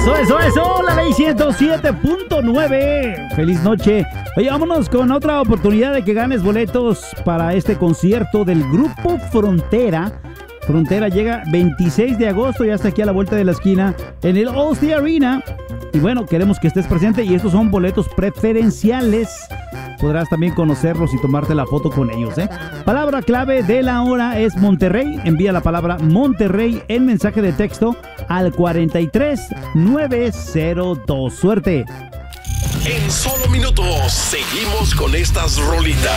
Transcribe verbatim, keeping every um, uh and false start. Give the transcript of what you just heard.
Eso, eso, eso, la ley ciento siete punto nueve. Feliz noche. Oye, vámonos con otra oportunidad de que ganes boletos para este concierto del Grupo Frontera. Frontera llega veintiséis de agosto, ya está aquí a la vuelta de la esquina en el All-State Arena. Y bueno, queremos que estés presente y estos son boletos preferenciales. Podrás también conocerlos y tomarte la foto con ellos, ¿eh? Palabra clave de la hora es Monterrey. Envía la palabra Monterrey en mensaje de texto al cuarenta y tres nueve cero dos. Suerte. En solo minutos seguimos con estas rolitas.